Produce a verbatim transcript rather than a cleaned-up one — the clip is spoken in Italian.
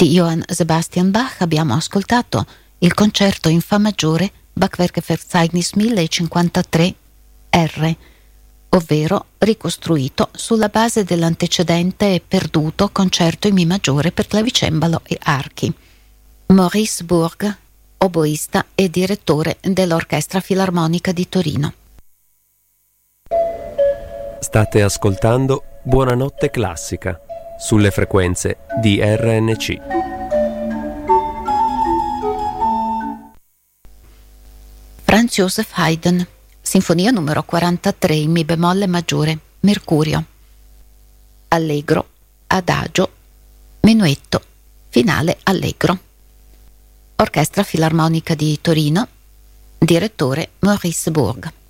Di Johann Sebastian Bach abbiamo ascoltato il concerto in Fa maggiore Bachwerkverzeichnis millecinquantatré R, ovvero ricostruito sulla base dell'antecedente e perduto concerto in Mi maggiore per clavicembalo e archi. Maurice Bourg, oboista e direttore dell'Orchestra Filarmonica di Torino. State ascoltando Buonanotte Classica sulle frequenze di R N C. Franz Joseph Haydn, Sinfonia numero quarantatré in Mi bemolle maggiore, Mercurio. Allegro, adagio, menuetto, finale allegro. Orchestra Filarmonica di Torino, direttore Maurice Bourg.